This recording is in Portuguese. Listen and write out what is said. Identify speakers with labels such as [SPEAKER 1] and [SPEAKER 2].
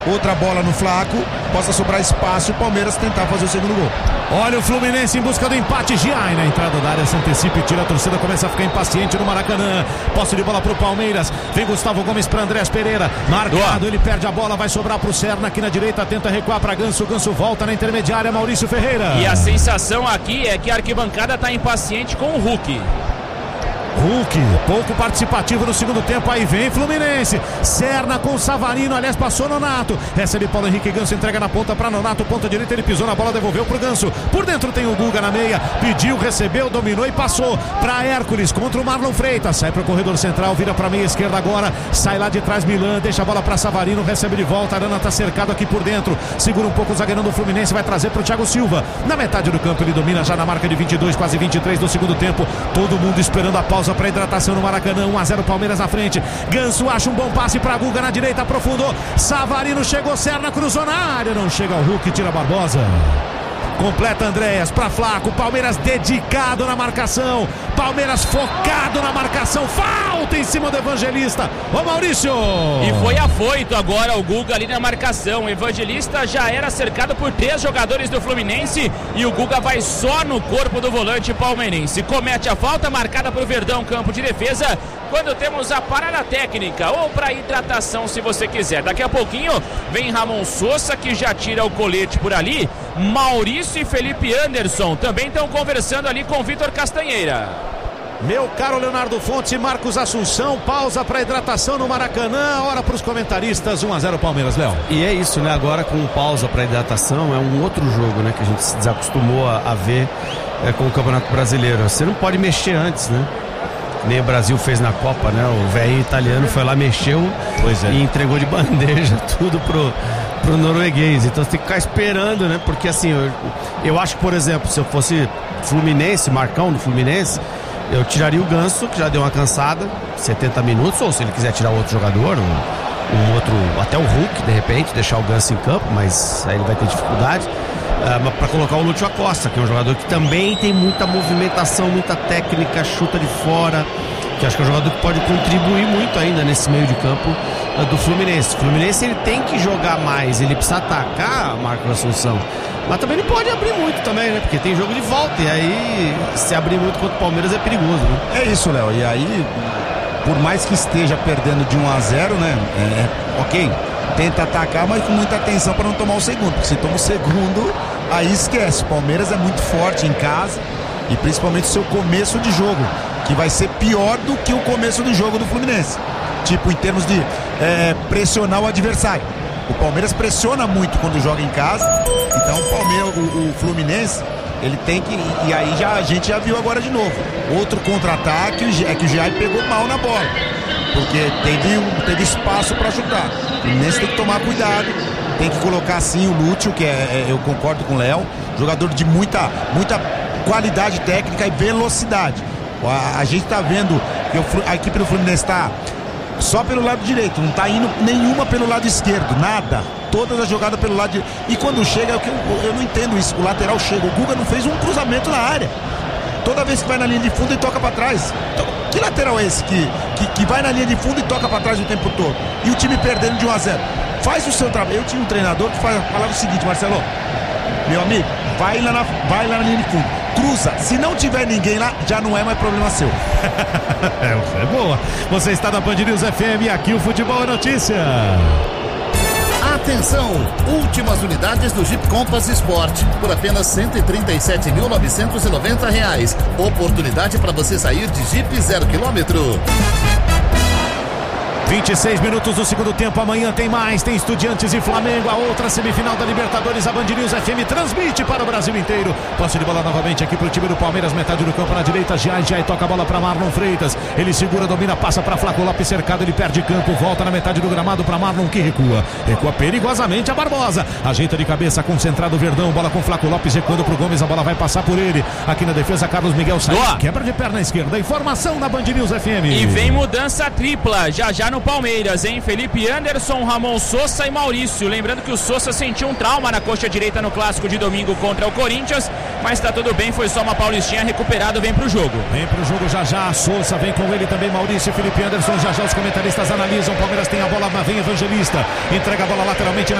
[SPEAKER 1] Outra bola no Flaco, possa sobrar espaço e o Palmeiras tentar fazer o segundo gol.
[SPEAKER 2] Olha o Fluminense em busca do empate. Giai na entrada da área, se antecipa e tira. A torcida começa a ficar impaciente no Maracanã. Posse de bola pro Palmeiras. Vem Gustavo Gomes pra Andrés Pereira. Marcado, ele perde a bola, vai sobrar pro Serna aqui na direita. Tenta recuar pra Ganso. Ganso volta na intermediária. Maurício Ferreira.
[SPEAKER 3] E a sensação aqui é que a arquibancada tá impaciente com o Hulk.
[SPEAKER 2] Hulk, pouco participativo no segundo tempo. Aí vem Fluminense. Serna com Savarino, aliás, passou Nonato. Recebe Paulo Henrique Ganso, entrega na ponta pra Nonato. Ponta direita, ele pisou na bola, devolveu pro Ganso. Por dentro tem o Guga na meia. Pediu, recebeu, dominou e passou pra Hércules contra o Marlon Freitas. Sai pro corredor central, vira pra meia esquerda agora. Sai lá de trás Milan, deixa a bola pra Savarino, recebe de volta. Arana tá cercado aqui por dentro. Segura um pouco o zagueirão do Fluminense, vai trazer pro Thiago Silva. Na metade do campo, ele domina já na marca de 22, quase 23 do segundo tempo. Todo mundo esperando a pausa para hidratação no Maracanã. 1-0 Palmeiras na frente. Ganso acha um bom passe para Guga na direita, aprofundou. Savarino chegou, Serna cruzou na área, não chega ao Hulk, tira Barbosa. Completa Andréas para Flaco. Palmeiras dedicado na marcação. Palmeiras focado na marcação. Falta em cima do Evangelista. Ô Maurício!
[SPEAKER 3] E foi afoito agora o Guga ali na marcação. O Evangelista já era cercado por 3 jogadores do Fluminense e o Guga vai só no corpo do volante palmeirense. Comete a falta marcada para o Verdão, campo de defesa. Quando temos a parada técnica ou para hidratação, se você quiser. Daqui a pouquinho vem Ramon Sousa, que já tira o colete por ali. Maurício e Felipe Anderson também estão conversando ali com Vitor Castanheira.
[SPEAKER 2] Meu caro Leonardo Fontes e Marcos Assunção, pausa para hidratação no Maracanã, hora para os comentaristas. 1-0 Palmeiras, Léo.
[SPEAKER 4] E é isso, né? Agora com pausa para hidratação, é um outro jogo, né? Que a gente se desacostumou a ver com o Campeonato Brasileiro. Você não pode mexer antes, né? Nem o Brasil fez na Copa, né? O velho italiano foi lá, mexeu e entregou de bandeja tudo pro norueguês. Então você tem que ficar esperando, né? Porque assim, eu acho que, por exemplo, se eu fosse Fluminense, Marcão do Fluminense, eu tiraria o Ganso, que já deu uma cansada, 70 minutos, ou se ele quiser tirar outro jogador, um outro, até o Hulk, de repente, deixar o Ganso em campo, mas aí ele vai ter dificuldade. Para colocar o Lúcio Acosta, que é um jogador que também tem muita movimentação, muita técnica, chuta de fora, que acho que é um jogador que pode contribuir muito ainda nesse meio de campo do Fluminense. O Fluminense ele tem que jogar mais, ele precisa atacar, Marcos Assunção, mas também não pode abrir muito também, né? Porque tem jogo de volta e aí se abrir muito contra o Palmeiras é perigoso, né?
[SPEAKER 1] É isso, Léo, e aí por mais que esteja perdendo de 1-0, né? Ok, tenta atacar, mas com muita atenção para não tomar o segundo, porque se toma o segundo, aí esquece. O Palmeiras é muito forte em casa e principalmente o seu começo de jogo, que vai ser pior do que o começo do jogo do Fluminense, tipo em termos de pressionar o adversário. O Palmeiras pressiona muito quando joga em casa, então o Fluminense ele tem que, e aí a gente já viu agora de novo outro contra-ataque, é que o Giai pegou mal na bola, porque teve espaço para chutar. O Fluminense tem que tomar cuidado, tem que colocar sim o Lúcio, que eu concordo com o Léo, jogador de muita qualidade técnica e velocidade. A gente tá vendo que a equipe do Fluminense está só pelo lado direito, não tá indo nenhuma pelo lado esquerdo, nada. Todas as jogadas pelo lado direito. E quando chega, eu não entendo isso, o lateral chega, o Guga não fez um cruzamento na área. Toda vez que vai na linha de fundo e toca pra trás. Então, que lateral é esse que vai na linha de fundo e toca pra trás o tempo todo? E o time perdendo de 1-0. Faz o seu trabalho. Eu tinha um treinador que falava o seguinte: Marcelo, meu amigo, vai lá na linha de fundo, cruza, se não tiver ninguém lá, já não é mais problema seu.
[SPEAKER 2] É boa. Você está na Band News FM, aqui o futebol é notícia.
[SPEAKER 5] Atenção, últimas unidades do Jeep Compass Sport por apenas R$ 137.990. Oportunidade para você sair de Jeep 0 km.
[SPEAKER 2] 26 minutos do segundo tempo, amanhã tem mais, tem Estudiantes e Flamengo, a outra semifinal da Libertadores, a Band News FM transmite para o Brasil inteiro. Posse de bola novamente aqui para o time do Palmeiras, metade do campo na direita, Giai toca a bola para Marlon Freitas, ele segura, domina, passa para Flaco Lopes cercado, ele perde campo, volta na metade do gramado para Marlon, que recua perigosamente a Barbosa, ajeita de cabeça, concentrado o Verdão, bola com Flaco Lopes, recuando para o Gomes, a bola vai passar por ele, aqui na defesa Carlos Miguel sai, quebra de perna esquerda, informação na Band News FM.
[SPEAKER 3] E vem mudança tripla, já no no Palmeiras, hein? Felipe Anderson, Ramon Sosa e Maurício. Lembrando que o Sosa sentiu um trauma na coxa direita no clássico de domingo contra o Corinthians, mas tá tudo bem, foi só uma paulistinha, recuperado, vem pro jogo.
[SPEAKER 2] Vem pro jogo já, Sosa vem com ele também, Maurício e Felipe Anderson, já os comentaristas analisam, Palmeiras tem a bola, vem Evangelista, entrega a bola lateralmente na